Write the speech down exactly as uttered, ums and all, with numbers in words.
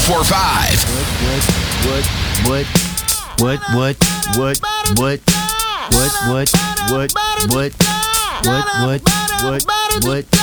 four five. What, what, what, what, what, what, what, what, what, what, what, what, what, what, what, what,